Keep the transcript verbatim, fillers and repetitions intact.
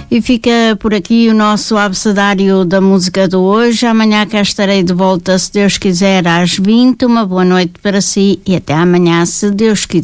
E fica por aqui o nosso abecedário da música de hoje. Amanhã cá estarei de volta, se Deus quiser, às vinte. Uma boa noite para si e até amanhã, se Deus quiser.